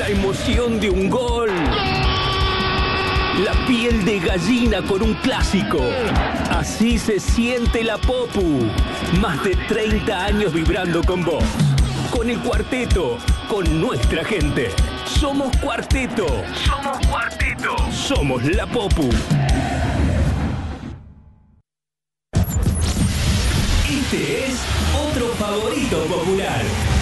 la emoción de un gol, la piel de gallina con un clásico. Así se siente la Popu. Más de 30 años vibrando con vos, con el cuarteto, con nuestra gente. Somos Cuarteto. Somos Cuarteto. Somos la Popu. Este es otro favorito popular.